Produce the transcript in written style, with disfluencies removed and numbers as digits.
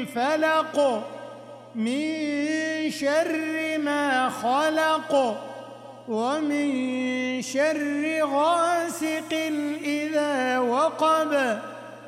فلق من شر ما خلق ومن شر غاسق إذا وقب